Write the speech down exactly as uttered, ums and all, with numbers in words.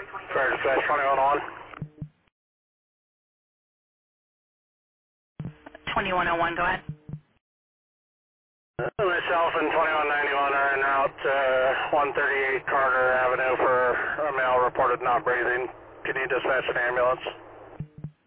Fair dispatch twenty-one oh one. twenty-one oh one, go ahead. Uh, myself and twenty-one ninety-one are en route uh, one thirty-eight Carter Avenue for a male reported not breathing. Can you dispatch an ambulance?